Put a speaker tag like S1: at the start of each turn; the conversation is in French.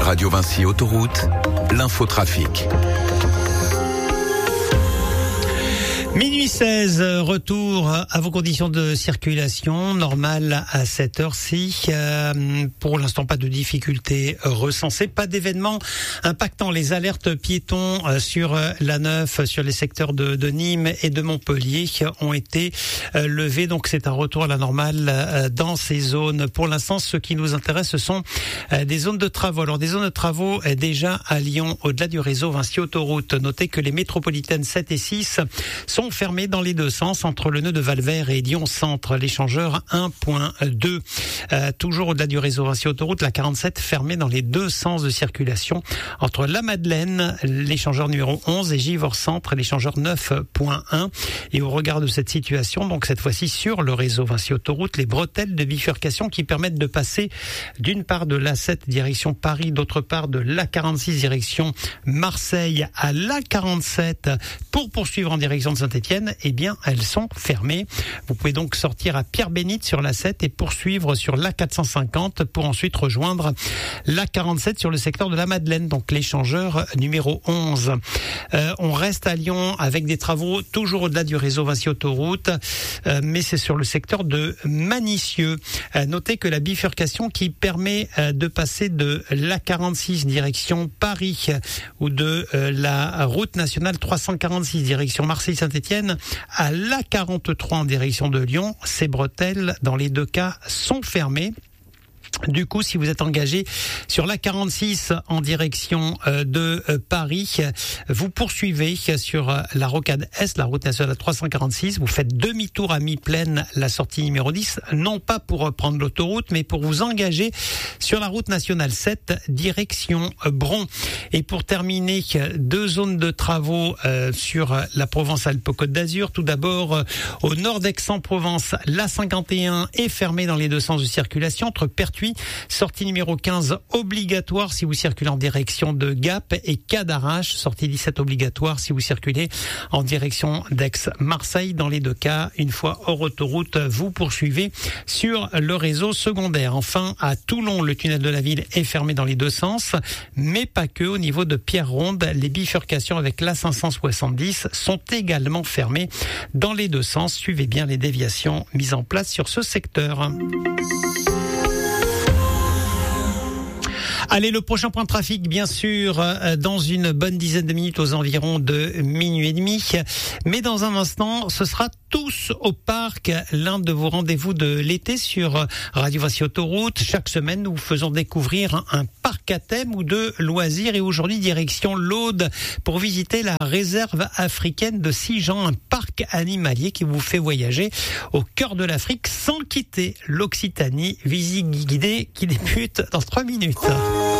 S1: Radio Vinci Autoroute, l'infotrafic.
S2: Minuit 16, retour à vos conditions de circulation normales à cette heure-ci. Pour l'instant, pas de difficultés recensées, pas d'événements impactant les alertes piétons sur la 9, sur les secteurs de Nîmes et de Montpellier ont été levés. Donc c'est un retour à la normale dans ces zones. Pour l'instant, ce qui nous intéresse, ce sont des zones de travaux. Alors des zones de travaux déjà à Lyon, au-delà du réseau Vinci Autoroute. Notez que les métropolitaines 7 et 6 sont fermés dans les deux sens entre le nœud de Valvert et Lyon Centre, l'échangeur 1.2. Toujours au-delà du réseau Vinci Autoroute, la 47 fermée dans les deux sens de circulation entre la Madeleine, l'échangeur numéro 11 et Givors Centre, l'échangeur 9.1. Et au regard de cette situation, donc cette fois-ci sur le réseau Vinci Autoroute, les bretelles de bifurcation qui permettent de passer d'une part de l'A7 direction Paris, d'autre part de l'A46 direction Marseille à l'A47 pour poursuivre en direction de Saint-Étienne, eh bien, elles sont fermées. Vous pouvez donc sortir à Pierre-Bénite sur l'A7 et poursuivre sur l'A450 pour ensuite rejoindre l'A47 sur le secteur de la Madeleine, donc l'échangeur numéro 11. On reste à Lyon avec des travaux toujours au-delà du réseau Vinci Autoroute, mais c'est sur le secteur de Manicieux. Notez que la bifurcation qui permet de passer de l'A46 direction Paris ou de la route nationale 346 direction Marseille-Saint-Étienne à l'A43 en direction de Lyon, ces bretelles dans les deux cas sont fermées. Du coup, si vous êtes engagé sur la 46 en direction de Paris, vous poursuivez sur la rocade Est, la route nationale 346. Vous faites demi-tour à mi-plaine, la sortie numéro 10, non pas pour reprendre l'autoroute, mais pour vous engager sur la route nationale 7, direction Bron. Et pour terminer, deux zones de travaux sur la Provence-Alpes-Côte d'Azur. Tout d'abord, au nord d'Aix-en-Provence, la 51 est fermée dans les deux sens de circulation entre Pertuis, sortie numéro 15 obligatoire si vous circulez en direction de Gap, et Cadarache, sortie 17 obligatoire si vous circulez en direction d'Aix-Marseille. Dans les deux cas, une fois hors autoroute, vous poursuivez sur le réseau secondaire. Enfin, à Toulon, le tunnel de la ville est fermé dans les deux sens, mais pas que. Au niveau de Pierre-Ronde, les bifurcations avec l'A570 sont également fermées dans les deux sens. Suivez bien les déviations mises en place sur ce secteur. Allez, le prochain point de trafic, bien sûr, dans une bonne dizaine de minutes, aux environs de minuit et demi. Mais dans un instant, ce sera Tous au parc, l'un de vos rendez-vous de l'été sur Radio Vinci Autoroute. Chaque semaine, nous vous faisons découvrir un parc à thème ou de loisirs. Et aujourd'hui, direction l'Aude pour visiter la réserve africaine de Sijan, un parc animalier qui vous fait voyager au cœur de l'Afrique sans quitter l'Occitanie. Visite guidée qui débute dans 3 minutes.